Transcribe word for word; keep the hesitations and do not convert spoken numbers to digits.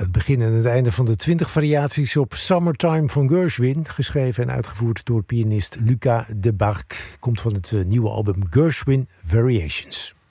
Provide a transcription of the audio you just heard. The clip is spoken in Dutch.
Het begin en het einde van de twintig variaties op Summertime van Gershwin, geschreven en uitgevoerd door pianist Luca de Barque, komt van het nieuwe album Gershwin Variations.